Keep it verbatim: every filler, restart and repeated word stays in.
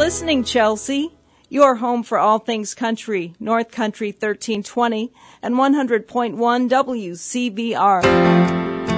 listening, Chelsea. Your home for all things country, North Country thirteen twenty and one hundred point one W C B R.